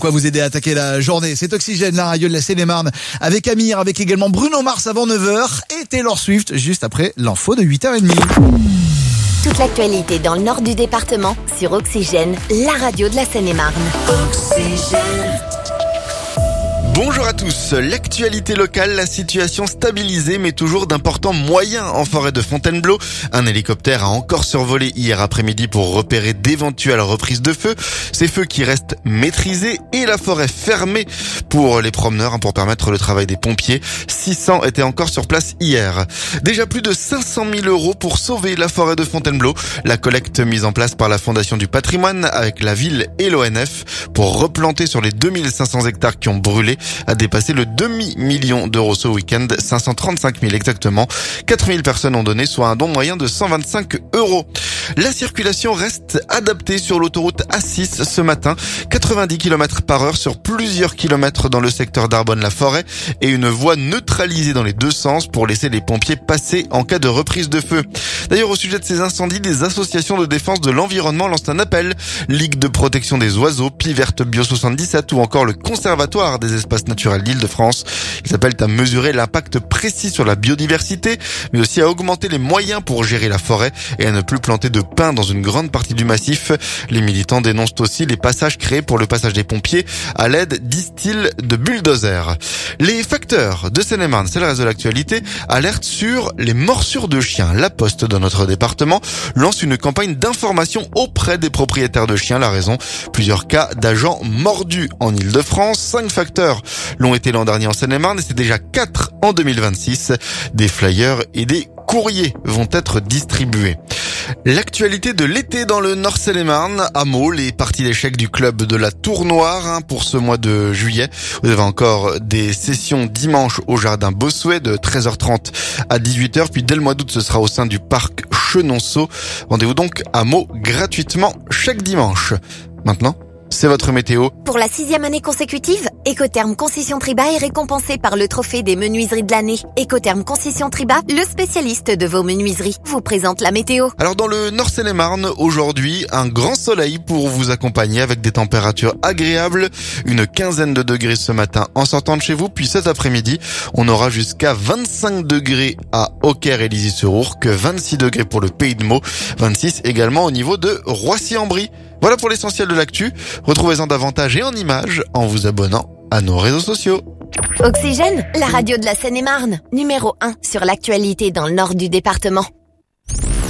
Quoi vous aider à attaquer la journée. C'est Oxygène, la radio de la Seine-et-Marne, avec Amir, avec également Bruno Mars avant 9h et Taylor Swift juste après l'info de 8h30. Toute l'actualité dans le nord du département sur Oxygène, la radio de la Seine-et-Marne. Oxygène. Bonjour à tous. L'actualité locale, la situation stabilisée mais toujours d'importants moyens en forêt de Fontainebleau. Un hélicoptère a encore survolé hier après-midi pour repérer d'éventuelles reprises de feu. Ces feux qui restent maîtrisés et la forêt fermée pour les promeneurs pour permettre le travail des pompiers. 600 étaient encore sur place hier. Déjà plus de 500 000 € pour sauver la forêt de Fontainebleau. La collecte mise en place par la Fondation du Patrimoine avec la ville et l'ONF pour replanter sur les 2500 hectares qui ont brûlé a dépassé le demi-million d'euros ce week-end, 535 000 exactement. 4000 personnes ont donné, soit un don moyen de 125 €. La circulation reste adaptée sur l'autoroute A6 ce matin. 90 km/h sur plusieurs kilomètres dans le secteur d'Arbonne-la-Forêt et une voie neutralisée dans les deux sens pour laisser les pompiers passer en cas de reprise de feu. D'ailleurs, au sujet de ces incendies, des associations de défense de l'environnement lancent un appel. Ligue de protection des oiseaux, Piverte Bio 77 ou encore le Conservatoire des espaces naturels d'Île-de-France. Ils appellent à mesurer l'impact précis sur la biodiversité, mais aussi à augmenter les moyens pour gérer la forêt et à ne plus planter de pins dans une grande partie du massif. Les militants dénoncent aussi les passages créés pour le passage des pompiers à l'aide, disent-ils, de bulldozers. Les facteurs de Seine-et-Marne, c'est le reste de l'actualité, alertent sur les morsures de chiens. La Poste dans notre département lance une campagne d'information auprès des propriétaires de chiens. La raison, plusieurs cas d'agents mordus en Île-de-France. 5 facteurs l'ont été l'an dernier en Seine-et-Marne et c'est déjà 4 en 2026. Des flyers et des courriers vont être distribués. L'actualité de l'été dans le Nord Seine-et-Marne, à Meaux, les parties d'échecs du club de la Tour Noire pour ce mois de juillet. Vous avez encore des sessions dimanche au jardin Bossuet de 13h30 à 18h. Puis dès le mois d'août, ce sera au sein du parc Chenonceau. Rendez-vous donc à Meaux gratuitement chaque dimanche. Maintenant, c'est votre météo. Pour la 6e année consécutive, Écotherme Concession Triba est récompensé par le trophée des menuiseries de l'année. Écotherme Concession Triba, le spécialiste de vos menuiseries, vous présente la météo. Alors dans le Nord Seine-et-Marne, aujourd'hui, un grand soleil pour vous accompagner avec des températures agréables. Une quinzaine de degrés ce matin en sortant de chez vous. Puis cet après-midi, on aura jusqu'à 25 degrés à Auxerre et Lizy-sur-Ourcq, 26 degrés pour le Pays de Meaux, 26 également au niveau de Roissy-en-Brie. Voilà pour l'essentiel de l'actu. Retrouvez-en davantage et en images en vous abonnant à nos réseaux sociaux. Oxygène, la radio de la Seine-et-Marne, numéro 1 sur l'actualité dans le nord du département.